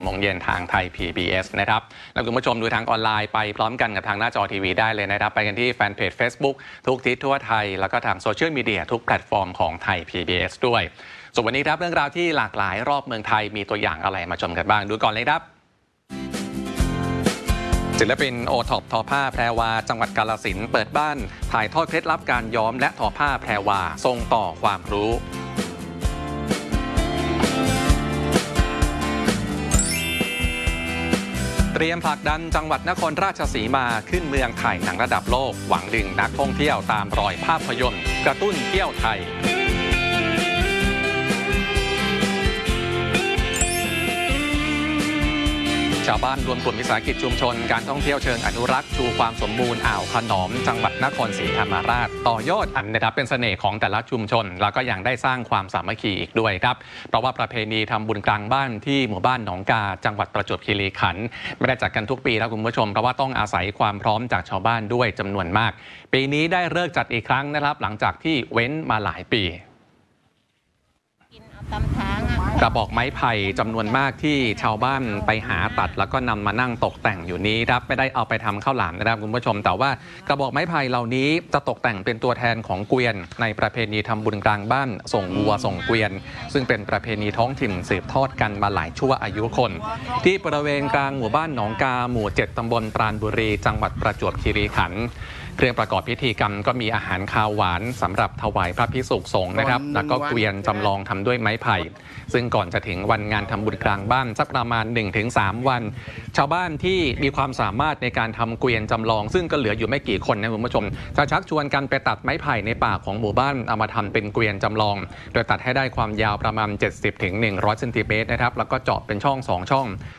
โมงเย็นทางไทย PBS นะครับแล้วคุณผู้ชมดูทางออนไลน์ไปพร้อมกันกับทางหน้าจอทีวีได้เลยนะครับไปกันที่แฟนเพจ Facebook ทุกทิศทั่วไทยแล้วก็ทางโซเชียลมีเดียทุกแพลตฟอร์มของไทย PBS ด้วยส่วนวันนี้ครับเรื่องราวที่หลากหลายรอบเมืองไทยมีตัวอย่างอะไรมาชมกันบ้างดูก่อนเลยครับศิลปินโอท็อปทอผ้าแพรวาจังหวัดกาฬสินธุ์เปิดบ้านถ่ายทอดเคล็ดลับการย้อมและทอผ้าแพรวาส่งต่อความรู้เตรียมผลักดันจังหวัดนครราชสีมาขึ้นเมืองถ่ายหนังระดับโลกหวังดึงนักท่องเที่ยวตามรอยภาพยนตร์กระตุ้นเที่ยวไทยชาวบ้านรวมกลุ่มวิสาหกิจชุมชนการท่องเที่ยวเชิงอนุรักษ์ชูความสมบูรณ์อ่าวขนอมจังหวัดนครศรีธรรมราชต่อยอดอันนะครับเป็นเสน่ห์ของแต่ละชุมชนแล้วก็ยังได้สร้างความสามัคคีอีกด้วยครับเพราะว่าประเพณีทำบุญกลางบ้านที่หมู่บ้านหนองกาจังหวัดประจวบคีรีขันธ์ไม่ได้จัดกันทุกปีแล้วคุณผู้ชมเพราะว่าต้องอาศัยความพร้อมจากชาวบ้านด้วยจำนวนมากปีนี้ได้เลิกจัดอีกครั้งนะครับหลังจากที่เว้นมาหลายปีกระบอกไม้ไผ่จำนวนมากที่ชาวบ้านไปหาตัดแล้วก็นำมานั่งตกแต่งอยู่นี้ครับไม่ได้เอาไปทำข้าวหลามนะครับคุณผู้ชมแต่ว่ากระบอกไม้ไผ่เหล่านี้จะตกแต่งเป็นตัวแทนของเกวียนในประเพณีทำบุญกลางบ้านส่งวัวส่งเกวียนซึ่งเป็นประเพณีท้องถิ่นสืบทอดกันมาหลายชั่วอายุคนที่บริเวณกลางหมู่บ้านหนองกาหมู่ 7 ตำบลปราณบุรีจังหวัดประจวบคีรีขันธ์เครื่องประกอบพิธีกรรมก็มีอาหารคาวหวานสำหรับถวายพระภิกษุสงฆ์นะครับแล้วก็เกวียนจำลองทำด้วยไม้ไผ่ซึ่งก่อนจะถึงวันงานทำบุญกลางบ้านสักประมาณ 1-3 วันชาวบ้านที่มีความสามารถในการทำเกวียนจำลองซึ่งก็เหลืออยู่ไม่กี่คนนะคุณผู้ชมจะชักชวนกันไปตัดไม้ไผ่ในป่าของหมู่บ้านเอามาทำเป็นเกวียนจำลองโดยตัดให้ได้ความยาวประมาณ 70-100 เซนติเมตรนะครับแล้วก็เจาะเป็นช่อง2 ช่อง